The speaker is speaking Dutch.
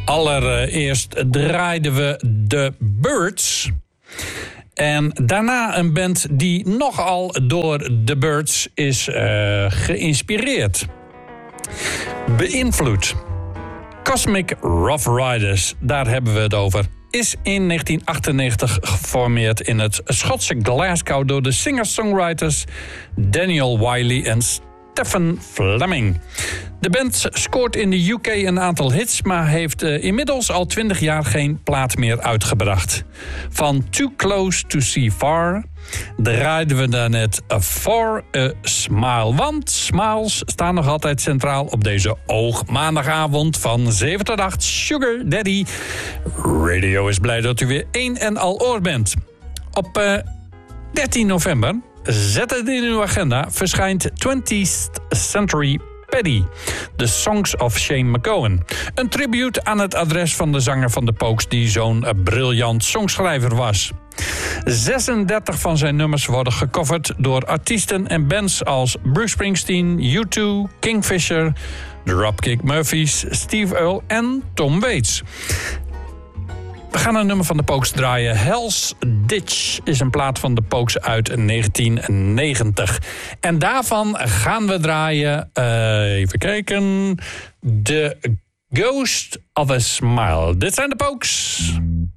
Allereerst draaiden we The Byrds. En daarna een band die nogal door The Byrds is geïnspireerd. Beïnvloed. Cosmic Rough Riders, daar hebben we het over. Is in 1998 geformeerd in het Schotse Glasgow door de singer-songwriters Daniel Wiley en Stephen Fleming. De band scoort in de UK een aantal hits, maar heeft inmiddels al 20 jaar geen plaat meer uitgebracht. Van Too Close to See Far draaiden we daarnet For a Smile. Want smiles staan nog altijd centraal op deze oogmaandagavond van 7 tot 8. Sugar Daddy Radio is blij dat u weer één en al oor bent. Op 13 november, zet het in uw agenda, verschijnt 20th Century Paddy, The Songs of Shane MacGowan. Een tribute aan het adres van de zanger van de Pogues die zo'n briljant songschrijver was. 36 van zijn nummers worden gecoverd door artiesten en bands als Bruce Springsteen, U2, Kingfisher, The Dropkick Murphys, Steve Earle en Tom Waits. We gaan een nummer van de Pogues draaien. Hell's Ditch is een plaat van de Pogues uit 1990. En daarvan gaan we draaien, even kijken, The Ghost of a Smile. Dit zijn de Pogues.